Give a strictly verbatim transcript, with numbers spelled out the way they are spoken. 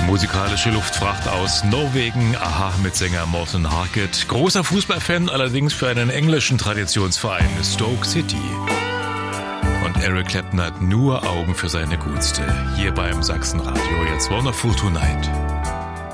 Musikalische Luftfracht aus Norwegen, Aha mit Sänger Morten Harket. Großer Fußballfan, allerdings für einen englischen Traditionsverein, Stoke City. Und Eric Clapton hat nur Augen für seine Gutste. Hier beim Sachsenradio, jetzt Wonderful Tonight.